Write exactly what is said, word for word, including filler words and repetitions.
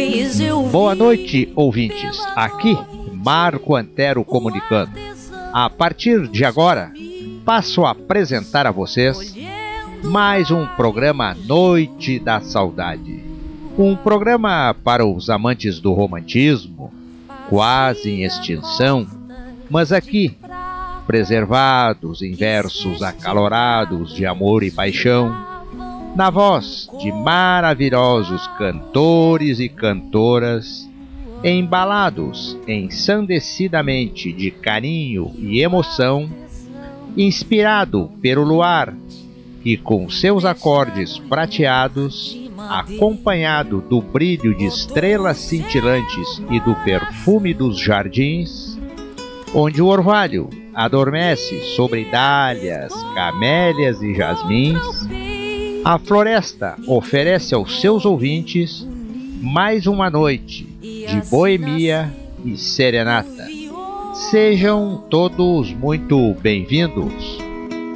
Boa noite, ouvintes. Aqui, Marco Antero comunicando. A partir de agora, passo a apresentar a vocês mais um programa Noite da Saudade. Um programa para os amantes do romantismo, quase em extinção, mas aqui, preservados em versos acalorados de amor e paixão, na voz de maravilhosos cantores e cantoras, embalados ensandecidamente de carinho e emoção, inspirado pelo luar e com seus acordes prateados, acompanhado do brilho de estrelas cintilantes e do perfume dos jardins, onde o orvalho adormece sobre dálias, camélias e jasmins, a floresta oferece aos seus ouvintes mais uma noite de boemia e serenata. Sejam todos muito bem-vindos.